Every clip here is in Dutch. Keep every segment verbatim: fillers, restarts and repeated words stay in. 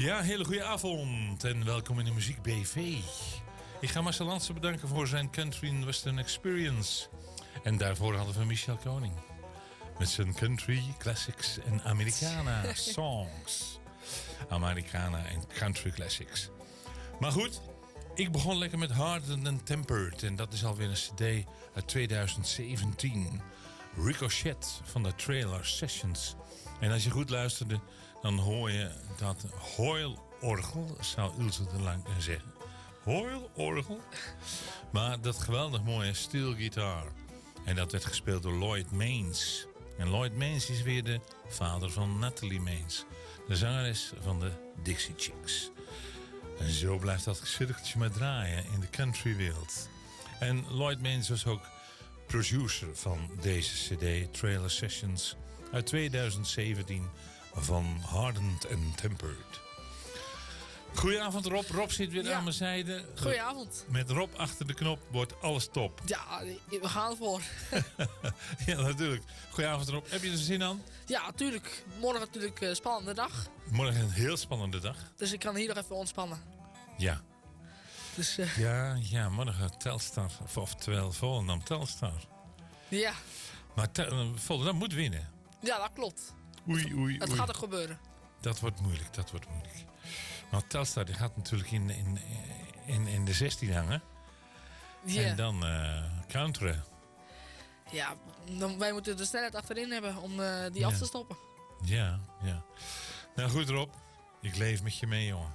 Ja, hele goede avond en welkom in de Muziek B V. Ik ga Marcel Lansen bedanken voor zijn Country and Western Experience. En daarvoor hadden we Michel Koning. Met zijn Country Classics en Americana Songs. Americana en Country Classics. Maar goed, ik begon lekker met Hardened and Tempered. En dat is alweer een cd uit twintig zeventien. Ricochet van de Trailer Sessions. En als je goed luisterde, dan hoor je dat Hoyle-orgel, zou Ilse de Lang zeggen. Hoyle-orgel? Maar dat geweldig mooie steel gitaar. En dat werd gespeeld door Lloyd Maines. En Lloyd Maines is weer de vader van Natalie Maines. De zangeres van de Dixie Chicks. En zo blijft dat cirkeltje maar draaien in de countrywereld. En Lloyd Maines was ook producer van deze cd, Trailer Sessions, uit twintig zeventien van Hardened and Tempered. Goedenavond Rob. Rob zit weer ja. aan mijn zijde. Goedenavond. Met Rob achter de knop wordt alles top. Ja, we gaan ervoor. Ja, natuurlijk. Goedenavond Rob. Heb je er zin aan? Ja, natuurlijk. Morgen natuurlijk een spannende dag. Morgen een heel spannende dag. Dus ik kan hier nog even ontspannen. Ja. Dus, uh... Ja, ja, morgen Telstar. Of, oftewel Volendam Telstar. Ja. Maar te, Volendam moet winnen. Ja, dat klopt. Oei, oei, Het oei. gaat er gebeuren. Dat wordt moeilijk, dat wordt moeilijk. Maar Telstar die gaat natuurlijk in, in, in, in de zestien hangen. Ja. En dan uh, counteren. Ja, dan, wij moeten de snelheid achterin hebben om uh, die ja. af te stoppen. Ja, ja. Nou goed Rob, ik leef met je mee jongen.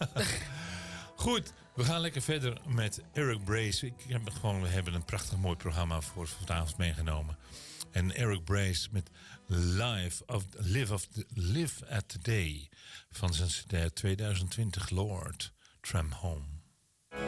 Goed, we gaan lekker verder met Eric Brace. Ik heb gewoon, we hebben een prachtig mooi programma voor vanavond meegenomen. En Eric Brace met Live, of, Live, of the, Live at the Day van zijn C D twintig twintig Lord Tram Home.